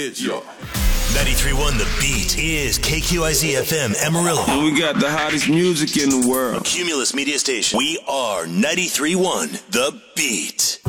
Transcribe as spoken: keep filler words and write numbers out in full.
hits, yo. ninety-three point one The Beat is K Q I Z F M Amarillo. We got the hottest music in the world. A Cumulus media station. We are ninety-three point one The Beat.